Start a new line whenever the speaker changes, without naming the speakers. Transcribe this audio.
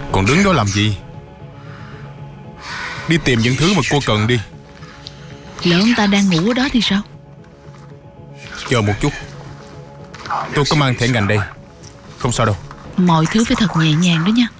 Còn đứng đó làm gì? Đi tìm những thứ mà cô cần đi.
Lỡ ông ta đang ngủ ở đó thì sao?
Chờ một chút, tôi có mang thẻ ngành đây. Không sao đâu.
Mọi thứ phải thật nhẹ nhàng đó nha.